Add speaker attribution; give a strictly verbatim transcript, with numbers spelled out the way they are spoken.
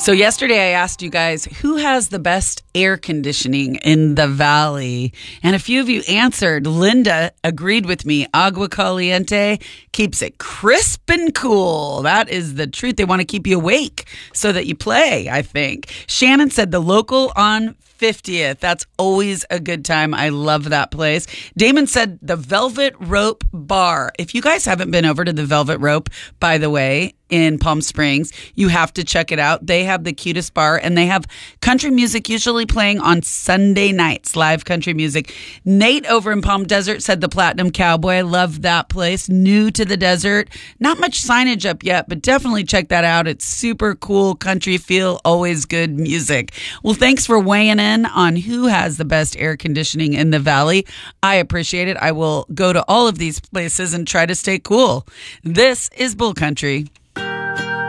Speaker 1: So yesterday I asked you guys who has the best air conditioning in the valley, and a few of you answered. Linda agreed with me. Agua Caliente keeps it crisp and cool. That is the truth. They want to keep you awake so that you play, I think. Shannon said the local on fiftieth. That's always a good time. I love that place. Damon said the Velvet Rope Bar. If you guys haven't been over to the Velvet Rope, by the way, in Palm Springs, you have to check it out. They have the cutest bar, and they have country music usually playing on Sunday nights, live country music. Nate over in Palm Desert said the Platinum Cowboy. I love that place. New to the desert. Not much signage up yet, but definitely check that out. It's super cool country feel, always good music. Well, thanks for weighing in on who has the best air conditioning in the valley. I appreciate it. I will go to all of these places and try to stay cool. This is Bull Country.